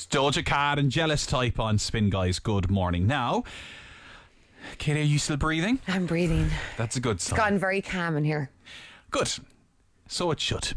Doja Cat and Jealous Type on Spin Guys. Good morning. Now, Katie, are you still breathing? I'm breathing. That's a good It's sign. gotten very calm in here. Good. So it should.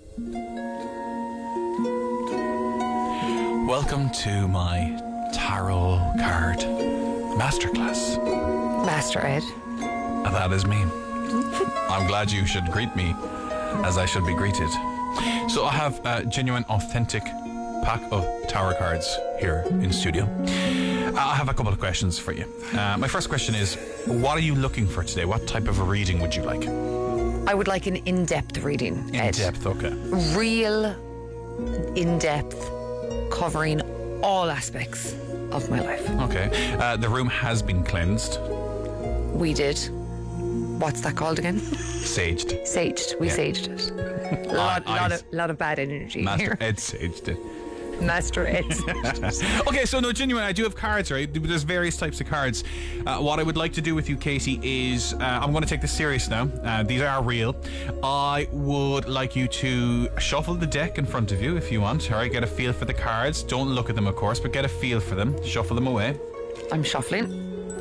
Welcome to my tarot card masterclass. Master Ed. And that is me. I'm glad you should greet me as I should be greeted. So I have a genuine, authentic pack of tarot cards here in studio. I have a couple of questions for you. My first question is, what are you looking for today? What type of a reading would you like? I would like an in-depth reading, Ed. In-depth, okay. Real in-depth, covering all aspects of my life. Okay. The room has been cleansed. We did. What's that called again? Saged. Saged. We saged it. lot of bad energy Master here. Ed saged it. Master Ed. Okay, so no, genuine, I do have cards, right? There's various types of cards. What I would like to do with you, Katie, is I'm going to take this serious now. These are real. I would like you to shuffle the deck in front of you if you want. All right, get a feel for the cards. Don't look at them, of course, but get a feel for them. Shuffle them away. I'm shuffling.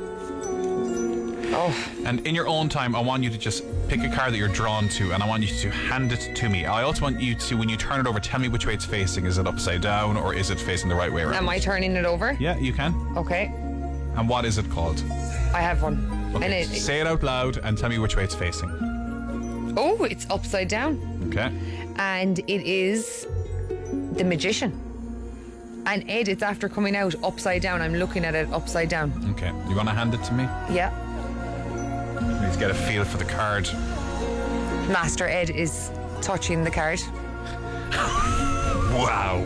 Oh. And in your own time, I want you to just pick a card that you're drawn to, and I want you to hand it to me. I also want you to, when you turn it over, tell me which way it's facing. Is it upside down, or is it facing the right way around? Am I turning it over? Yeah, you can. Okay. And what is it called? I have one. Okay. And Say it out loud and tell me which way it's facing. Oh, it's upside down. Okay. And it is the Magician. And Ed, it's after coming out upside down. I'm looking at it upside down. Okay. You want to hand it to me? Yeah. Please get a feel for the card. Master Ed is touching the card. Wow.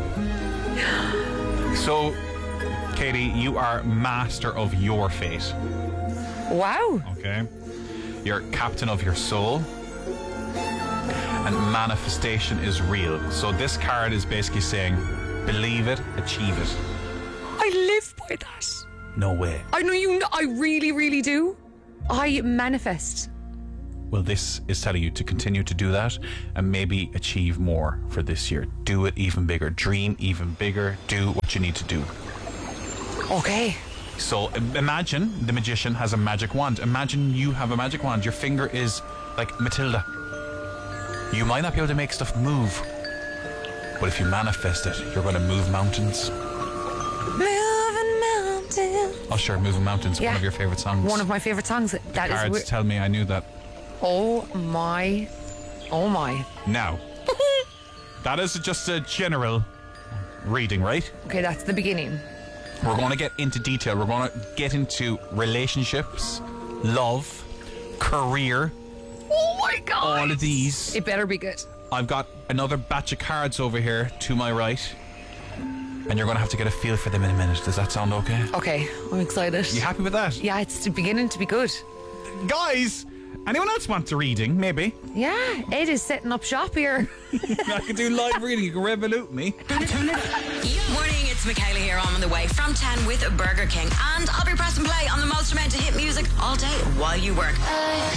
So, Katie, you are master of your fate. Wow. Okay. You're captain of your soul. And manifestation is real. So this card is basically saying, believe it, achieve it. I live by that. No way. I know you know, I really, really do. I manifest. Well, this is telling you to continue to do that and maybe achieve more for this year. Do it even bigger. Dream even bigger. Do what you need to do. Okay. So imagine the magician has a magic wand. Imagine you have a magic wand. Your finger is like Matilda. You might not be able to make stuff move, but if you manifest it, you're going to move mountains. Moving mountains. Oh, sure, Moving Mountains, Yeah. one of your favourite songs. One of my favourite songs. That Cards is. tell me I knew that. Oh my. Oh my. Now, that is just a general reading, right? Okay, that's the beginning. We're going to get into detail. We're going to get into relationships, love, career. Oh my God. All of these. It better be good. I've got another batch of cards over here to my right, and you're going to have to get a feel for them in a minute. Does that sound okay? Okay, I'm excited. You happy with that? Yeah, it's beginning to be good. Guys, anyone else want a reading? Maybe. Yeah, Ed is setting up shop here. I can do live reading. You can revolute me. Morning, it's Michaela here. I'm on the way from 10 with Burger King, and I'll be pressing play on the most amount of hit music all day while you work.